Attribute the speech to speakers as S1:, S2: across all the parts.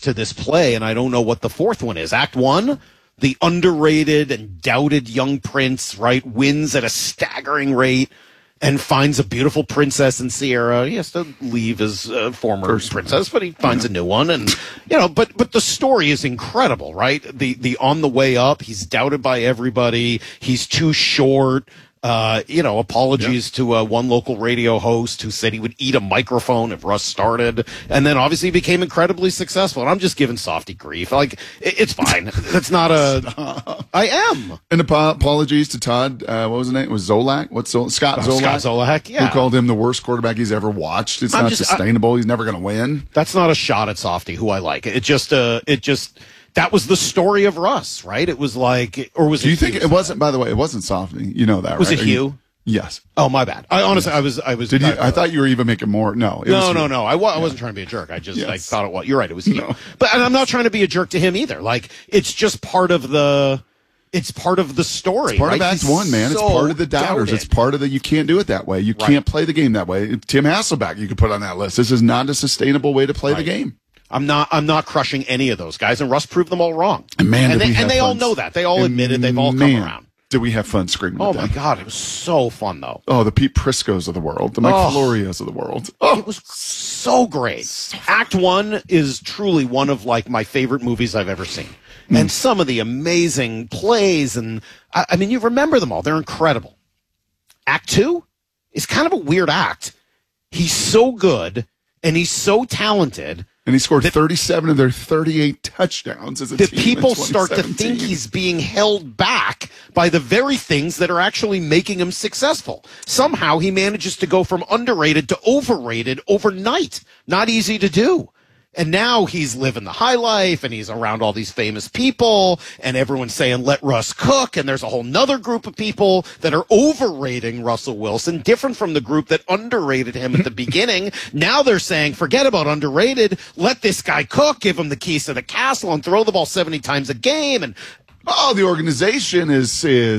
S1: to this play, and I don't know what the fourth one is. Act 1, the underrated and doubted young prince, right, wins at a staggering rate and finds a beautiful princess in Sierra. He has to leave his former princess, but he finds a new one. And, but the story is incredible, right? The on the way up, he's doubted by everybody. He's too short. Apologies to one local radio host who said he would eat a microphone if Russ started. And then obviously became incredibly successful. And I'm just giving Softy grief. Like, it's fine. That's not I am.
S2: And apologies to Todd. What was his name? It was Zolak? Scott Zolak?
S1: Scott Zolak, yeah.
S2: Who called him the worst quarterback he's ever watched. It's not sustainable. He's never going to win.
S1: That's not a shot at Softy, who I like. It just that was the story of Russ, right? It was like, or was it?
S2: Do you think it wasn't? By the way, it wasn't Softy. You know that,
S1: was
S2: right?
S1: it Hugh?
S2: Yes.
S1: Oh, my bad. I honestly, yes. I was.
S2: Did you? I thought you were even making more. No.
S1: No. I wasn't trying to be a jerk. I thought it was. You're right. It was Hugh. No. And I'm not trying to be a jerk to him either. Like, it's just part of the. It's part of the story.
S2: It's part
S1: right?
S2: of Act 1, man. It's part of the doubters. It's part of you can't do it that way. You can't play the game that way. Tim Hasselbeck, you could put on that list. This is not a sustainable way to play the game.
S1: I'm not crushing any of those guys, and Russ proved them all wrong.
S2: And
S1: they all know that. They all admit it. They've all come around.
S2: Did we have fun screaming?
S1: Oh my God, it was so fun though.
S2: Oh, the Pete Priscos of the world, the Mike Florios of the world. Oh,
S1: it was so great. Act 1 is truly one of like my favorite movies I've ever seen, and some of the amazing plays, and I mean, you remember them all. They're incredible. Act 2 is kind of a weird act. He's so good and he's so talented.
S2: And he scored 37 of their 38 touchdowns as a team.
S1: People start to think he's being held back by the very things that are actually making him successful. Somehow he manages to go from underrated to overrated overnight. Not easy to do. And now he's living the high life, and he's around all these famous people, and everyone's saying, let Russ cook, and there's a whole nother group of people that are overrating Russell Wilson, different from the group that underrated him at the beginning. Now they're saying, forget about underrated, let this guy cook, give him the keys to the castle, and throw the ball 70 times a game, and
S2: the organization is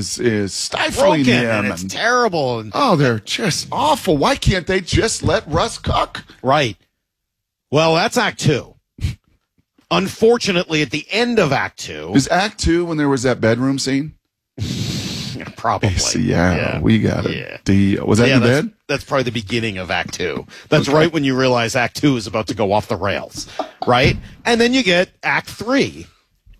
S2: stifling
S1: broken,
S2: him.
S1: And it's terrible. And
S2: they're just awful. Why can't they just let Russ cook?
S1: Right. Well, that's Act 2. Unfortunately, at the end of Act 2...
S2: Is Act 2 when there was that bedroom scene?
S1: Probably.
S2: Yeah, we got it. Yeah. Was that in the bed?
S1: That's probably the beginning of Act 2. That's right when you realize Act 2 is about to go off the rails, right? And then you get Act 3,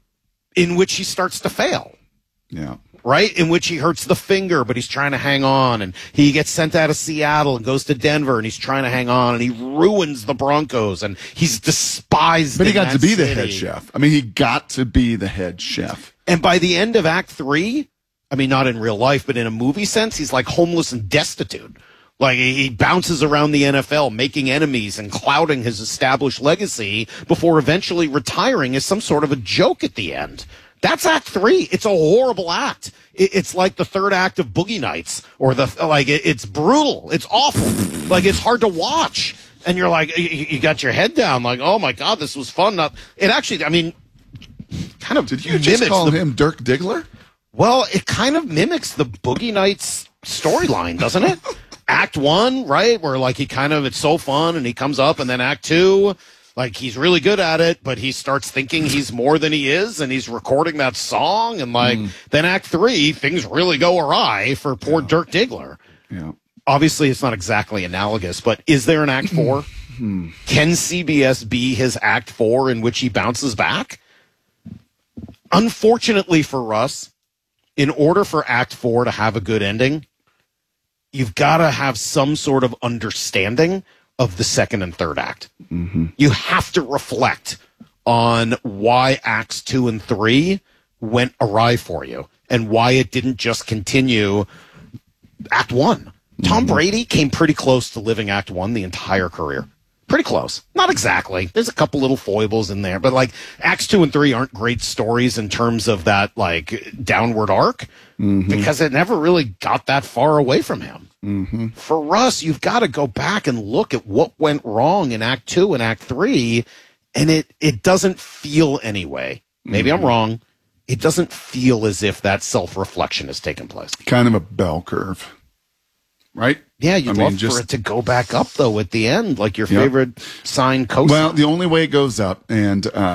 S1: in which he starts to fail.
S2: Yeah.
S1: Right? In which he hurts the finger, but he's trying to hang on, and he gets sent out of Seattle and goes to Denver, and he's trying to hang on, and he ruins the Broncos, and he's despised.
S2: But he got to be the head chef. I mean, he got to be the head chef.
S1: And by the end of Act 3, I mean, not in real life, but in a movie sense, he's like homeless and destitute. Like, he bounces around the NFL, making enemies and clouding his established legacy before eventually retiring as some sort of a joke at the end. That's Act 3. It's a horrible act. It's like the third act of Boogie Nights, or it's brutal. It's awful. Like, it's hard to watch. And you're like, you got your head down, like, oh my God, this was fun. It actually, I mean, kind of.
S2: Did you just call him Dirk Diggler?
S1: Well, it kind of mimics the Boogie Nights storyline, doesn't it? Act 1, right? Where like it's so fun, and he comes up, and then Act 2, like, he's really good at it, but he starts thinking he's more than he is, and he's recording that song, and then Act 3, things really go awry for poor Dirk Diggler.
S2: Yeah.
S1: Obviously, it's not exactly analogous, but is there an Act 4? Can CBS be his Act 4 in which he bounces back? Unfortunately for Russ, in order for Act 4 to have a good ending, you've got to have some sort of understanding of the second and third act. Mm-hmm. You have to reflect on why Acts 2 and 3 went awry for you, and why it didn't just continue Act 1. Tom Brady came pretty close to living Act 1 the entire career. Pretty close. Not exactly. There's a couple little foibles in there, but like Acts 2 and 3 aren't great stories in terms of that like downward arc, because it never really got that far away from him. Mm-hmm. For Russ, you've got to go back and look at what went wrong in Act 2 and Act 3, and it doesn't feel anyway. Maybe I'm wrong. It doesn't feel as if that self-reflection has taken place.
S2: Kind of a bell curve, right?
S1: Yeah, you'd love for it to go back up, though, at the end, like your favorite signed coach.
S2: Well, the only way it goes up, and